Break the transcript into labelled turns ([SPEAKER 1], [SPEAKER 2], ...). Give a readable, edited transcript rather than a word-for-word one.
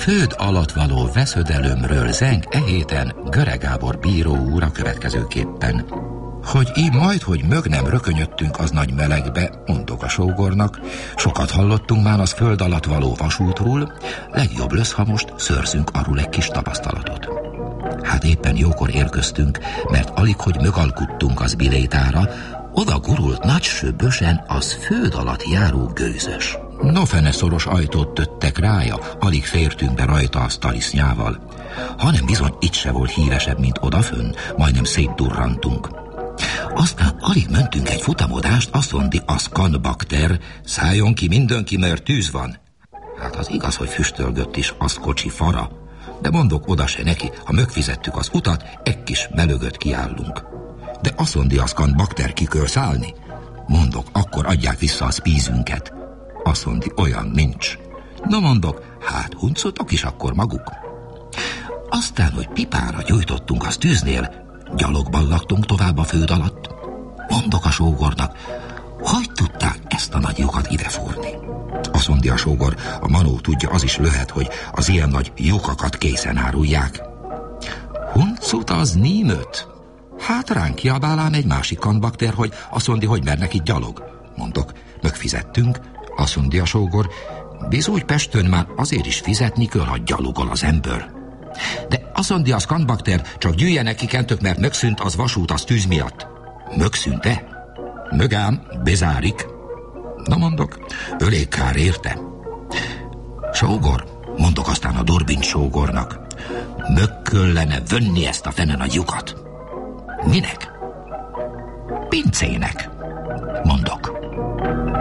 [SPEAKER 1] föld alatt való veszödelömről zeng e héten Göre Gábor bíró úr a következőképpen. Hogy így majd, hogy mög nem rökönyödtünk az nagy melegbe, mondok a sógornak, sokat hallottunk már az föld alatt való vasútról, legjobb lesz, ha most szőrzünk arról egy kis tapasztalatot. Hát éppen jókor érkeztünk, mert alig, hogy mögalkuttunk az bilétára, oda gurult nagy söbbösen az föld alatt járó gőzös. No fene szoros ajtót töttek rája, alig fértünk be rajta a talisznyával, hanem bizony itt se volt híresebb, mint odafönn, majdnem szétdurrantunk. Aztán alig mentünk egy futamodást, azt mondi a szkanbakter, szálljon ki mindenki, mert tűz van. Hát az igaz, hogy füstölgött is az kocsi fara, de mondok oda se neki, ha megfizettük az utat, egy kis melögött kiállunk. De azt mondi a szkanbakter ki kell szállni. Mondok, akkor adják vissza a spízünket. Azt mondi, olyan nincs. Na mondok, hát huncotok is akkor maguk. Aztán, hogy pipára gyújtottunk az tűznél, gyalogban laktunk tovább a föld alatt. Mondok a sógornak, hogy tudták ezt a nagy lyukat idefúrni? Azt mondja a sógor, a manó tudja, az is lehet, hogy az ilyen nagy lyukakat készen árulják. Huncut az nímöt? Hát ránk kiabálám egy másik kanbakter, hogy azt mondja, hogy mernek itt gyalog. Mondok, megfizettünk. Azt mondja a sógor, bizony Pestön már azért is fizetni kell, ha gyalogol az ember. De azt mondja a szkanbakter, csak gyűjjenek ki kentök, mert megszűnt az vasút az tűz miatt. Megszűnt-e? Mögám, bezárik. Na mondok, ölék kár érte. Sógor, mondok aztán a Durbin sógornak, mög kellene vönni ezt a fene nagy lyukat. Minek? Pincének, mondok.